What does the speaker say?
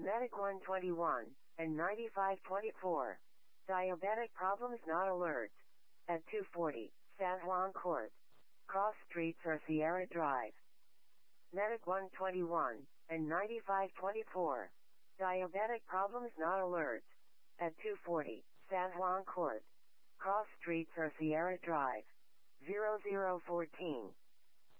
Medic 121 and 9524. Diabetic problems not alert. At 240, San Juan Court. Cross Street or Sierra Drive. Medic 121 and 9524. Diabetic problems not alert. At 240, San Juan Court. Cross Street or Sierra Drive. 0014.